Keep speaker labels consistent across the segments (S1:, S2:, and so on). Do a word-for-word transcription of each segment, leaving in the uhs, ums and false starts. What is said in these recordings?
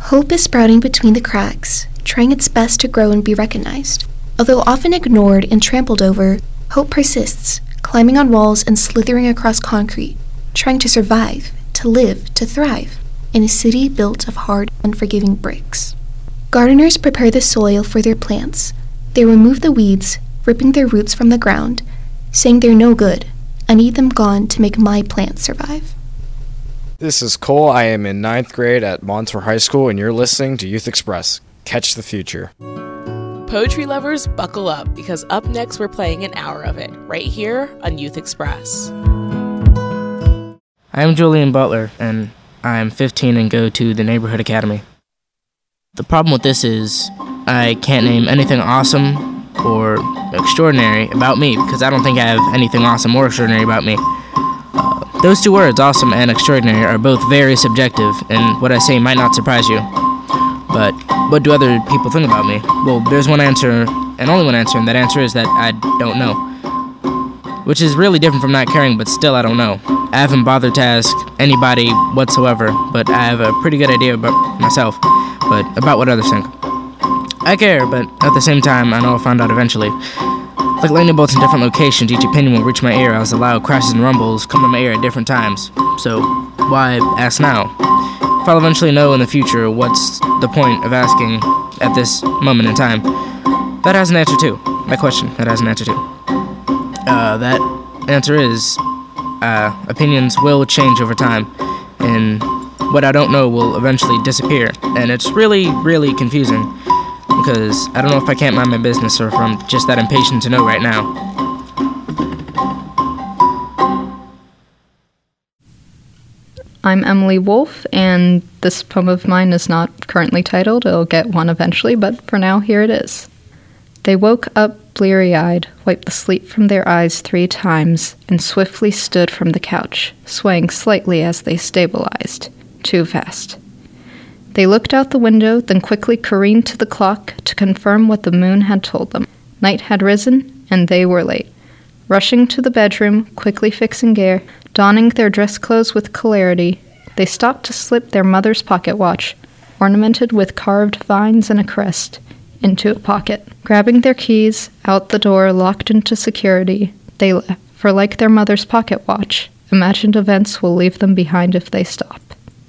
S1: Hope is sprouting between the cracks, trying its best to grow and be recognized. Although often ignored and trampled over, hope persists, climbing on walls and slithering across concrete, trying to survive, to live, to thrive, in a city built of hard, unforgiving bricks. Gardeners prepare the soil for their plants. They remove the weeds, ripping their roots from the ground, saying they're no good. I need them gone to make my plants survive.
S2: This is Cole. I am in ninth grade at Montour High School, and you're listening to Youth Express. Catch the future.
S3: Poetry lovers, buckle up, because up next we're playing an hour of it, right here on Youth Express.
S4: I'm Julian Butler, and I'm fifteen and go to the Neighborhood Academy. The problem with this is I can't name anything awesome or extraordinary about me, because I don't think I have anything awesome or extraordinary about me. Uh, those two words, awesome and extraordinary, are both very subjective, and what I say might not surprise you. But what do other people think about me? Well, there's one answer, and only one answer, and that answer is that I don't know. Which is really different from not caring, but still I don't know. I haven't bothered to ask anybody whatsoever, but I have a pretty good idea about myself, but about what others think. I care, but at the same time, I know I'll find out eventually. Like lightning bolts in different locations, each opinion will reach my ear as the loud crashes and rumbles come to my ear at different times. So, why ask now? If I'll eventually know in the future, what's the point of asking at this moment in time? That has an answer too. My question, that has an answer too. Uh, that answer is, uh, opinions will change over time, and what I don't know will eventually disappear, and it's really, really confusing, because I don't know if I can't mind my business or if I'm just that impatient to know right now.
S5: I'm Emily Wolfe, and this poem of mine is not currently titled. It'll get one eventually, but for now, here it is. They woke up bleary-eyed, wiped the sleep from their eyes three times, and swiftly stood from the couch, swaying slightly as they stabilized. Too fast. They looked out the window, then quickly careened to the clock to confirm what the moon had told them. Night had risen, and they were late. Rushing to the bedroom, quickly fixing gear, donning their dress clothes with celerity, they stopped to slip their mother's pocket watch, ornamented with carved vines and a crest, into a pocket. Grabbing their keys, out the door, locked into security, they left, for like their mother's pocket watch, imagined events will leave them behind if they stop.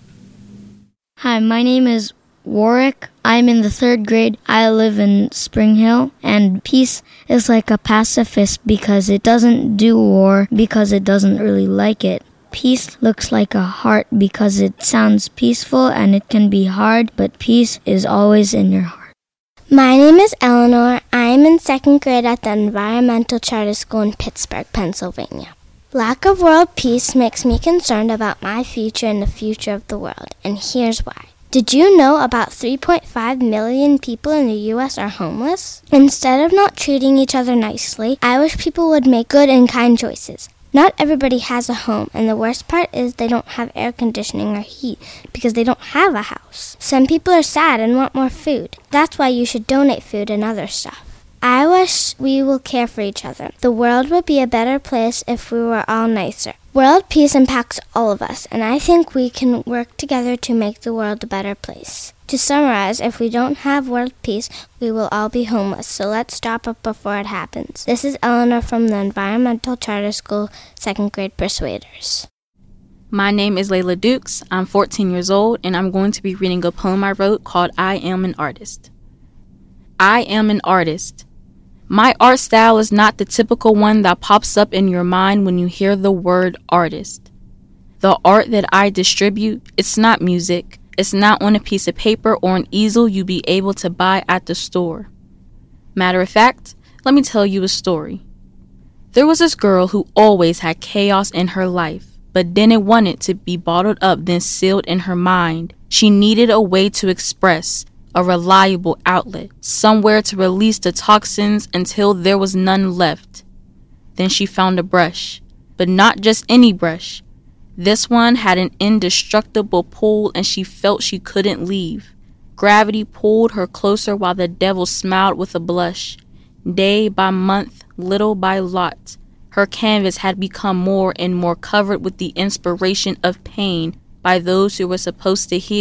S6: Hi, my name is Warwick. I'm in the third grade. I live in Spring Hill, and peace is like a pacifist because it doesn't do war because it doesn't really like it. Peace looks like a heart because it sounds peaceful and it can be hard, but peace is always in your heart.
S7: My name is Eleanor. I'm in second grade at the Environmental Charter School in Pittsburgh, Pennsylvania. Lack of world peace makes me concerned about my future and the future of the world, and here's why. Did you know about three point five million people in the U S are homeless? Instead of not treating each other nicely, I wish people would make good and kind choices. Not everybody has a home, and the worst part is they don't have air conditioning or heat because they don't have a house. Some people are sad and want more food. That's why you should donate food and other stuff. I wish we will care for each other. The world would be a better place if we were all nicer. World peace impacts all of us, and I think we can work together to make the world a better place. To summarize, if we don't have world peace, we will all be homeless, so let's stop it before it happens. This is Eleanor from the Environmental Charter School, second grade Persuaders.
S8: My name is Layla Dukes. I'm fourteen years old, and I'm going to be reading a poem I wrote called I Am an Artist. I am an artist. My art style is not the typical one that pops up in your mind when you hear the word artist. The art that I distribute, it's not music. It's not on a piece of paper or an easel you'd be able to buy at the store. Matter of fact, let me tell you a story. There was this girl who always had chaos in her life, but didn't want it to be bottled up then sealed in her mind. She needed a way to express, a reliable outlet, somewhere to release the toxins until there was none left. Then she found a brush, but not just any brush. This one had an indestructible pull, and she felt she couldn't leave. Gravity pulled her closer while the devil smiled with a blush. Day by month, little by lot, her canvas had become more and more covered with the inspiration of pain by those who were supposed to heal.